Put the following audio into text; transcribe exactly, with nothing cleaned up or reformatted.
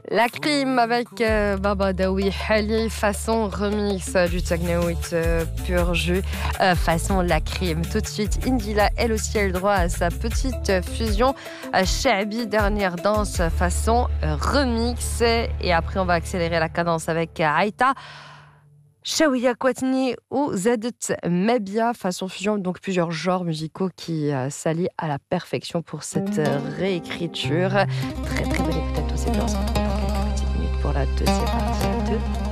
La crime avec euh, Baba Daoui Hali, façon remix euh, du Technoït euh, pur jus, euh, façon la crime. Tout de suite, Indila, elle aussi a le droit à sa petite euh, fusion. Euh, Shabi, dernière danse, façon euh, remix. Et après, on va accélérer la cadence avec euh, Aïta. Shawiya Kwatni ou Zadet Mebia, façon fusion, donc plusieurs genres musicaux qui euh, s'allient à la perfection pour cette euh, réécriture. Très très belle écoute à tous et puis on se retrouve dans quelques petites minutes pour la deuxième partie de